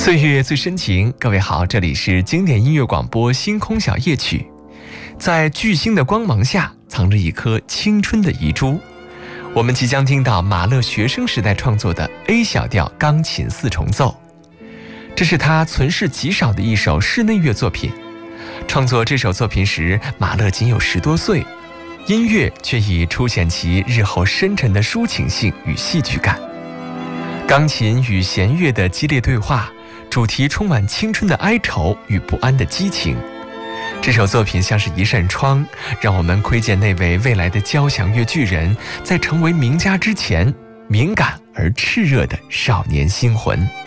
岁月最深情，各位好，这里是经典音乐广播星空小夜曲。在巨星的光芒下，藏着一颗青春的遗珠。我们即将听到马勒学生时代创作的 A 小调钢琴四重奏，这是他存世极少的一首室内乐作品。创作这首作品时，马勒仅有10多岁，音乐却已凸显其日后深沉的抒情性与戏剧感。钢琴与弦乐的激烈对话，主题充满青春的哀愁与不安的激情。这首作品像是一扇窗，让我们窥见那位未来的交响乐巨人在成为名家之前敏感而炽热的少年心魂。